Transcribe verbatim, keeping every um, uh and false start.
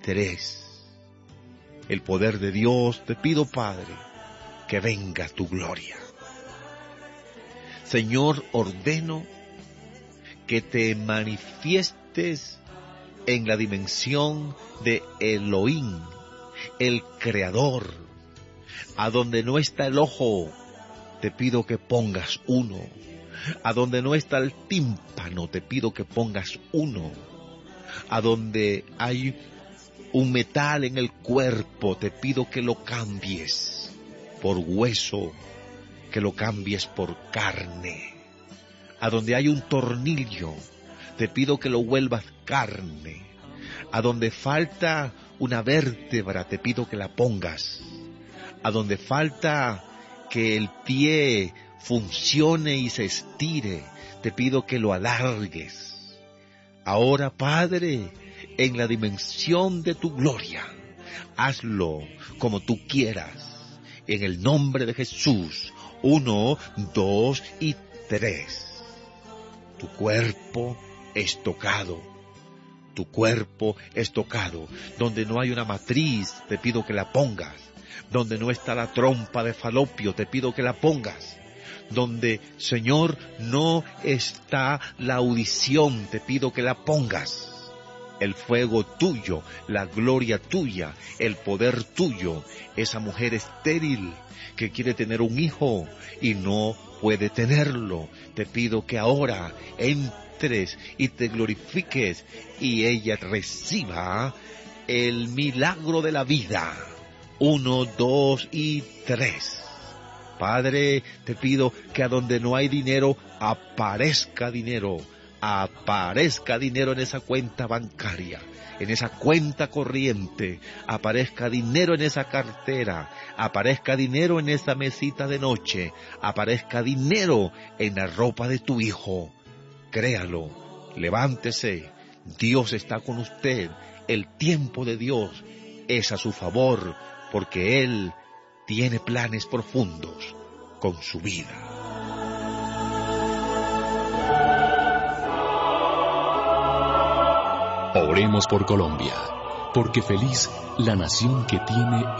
tres. El poder de Dios, te pido, Padre, que venga tu gloria. Señor, ordeno que te manifiestes en la dimensión de Elohim, el Creador. A donde no está el ojo, te pido que pongas uno. A donde no está el tímpano, te pido que pongas uno. A donde hay un metal en el cuerpo, te pido que lo cambies por hueso, que lo cambies por carne. A donde hay un tornillo, te pido que lo vuelvas carne. A donde falta una vértebra, te pido que la pongas. A donde falta que el pie funcione y se estire, te pido que lo alargues. Ahora, Padre, en la dimensión de tu gloria, hazlo como tú quieras. En el nombre de Jesús. Uno, dos y tres. Tu cuerpo es tocado. Tu cuerpo es tocado. Donde no hay una matriz, te pido que la pongas. Donde no está la trompa de Falopio, te pido que la pongas. Donde, Señor, no está la audición, te pido que la pongas. El fuego tuyo, la gloria tuya, el poder tuyo, esa mujer estéril que quiere tener un hijo y no puede tenerlo, te pido que ahora entres y te glorifiques y ella reciba el milagro de la vida. Uno, dos y tres. Padre, te pido que a donde no hay dinero, aparezca dinero. Aparezca dinero en esa cuenta bancaria, en esa cuenta corriente. Aparezca dinero en esa cartera. Aparezca dinero en esa mesita de noche. Aparezca dinero en la ropa de tu hijo. Créalo. Levántese. Dios está con usted. El tiempo de Dios es a su favor, porque Él tiene planes profundos con su vida. Oremos por Colombia, porque feliz la nación que tiene